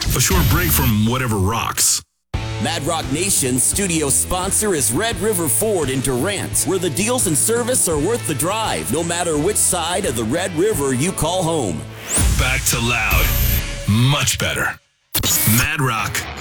A short break from whatever rocks. Mad Rock Nation's studio sponsor is Red River Ford in Durant, where the deals and service are worth the drive, no matter which side of the Red River you call home. Back to loud. Much better. Mad Rock